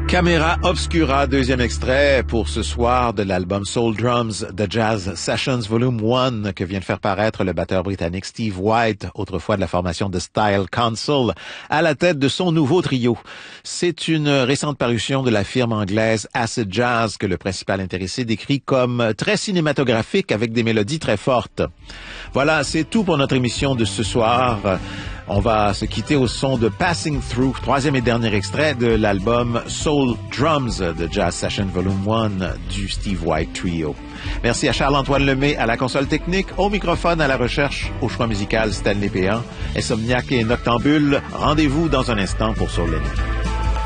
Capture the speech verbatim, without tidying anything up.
Camera Obscura, deuxième extrait pour ce soir de l'album Soul Drums The Jazz Sessions Volume un que vient de faire paraître le batteur britannique Steve White, autrefois de la formation The Style Council, à la tête de son nouveau trio. C'est une récente parution de la firme anglaise Acid Jazz que le principal intéressé décrit comme très cinématographique avec des mélodies très fortes. Voilà, c'est tout pour notre émission de ce soir. On va se quitter au son de Passing Through, troisième et dernier extrait de l'album Soul Drums de Jazz Session Volume un du Steve White Trio. Merci à Charles-Antoine Lemay à la console technique, au microphone, à la recherche, au choix musical Stanley Péan, Insomniaque et Noctambule. Rendez-vous dans un instant pour Soul Lady.